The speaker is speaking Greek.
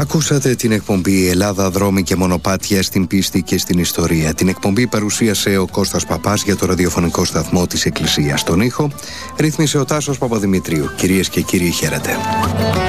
Ακούσατε την εκπομπή Ελλάδα, δρόμοι και μονοπάτια στην πίστη και στην ιστορία. Την εκπομπή παρουσίασε ο Κώστας Παπάς για το ραδιοφωνικό σταθμό της Εκκλησίας. Τον ήχο ρύθμισε ο Τάσος Παπαδημητρίου. Κυρίες και κύριοι, χαίρετε.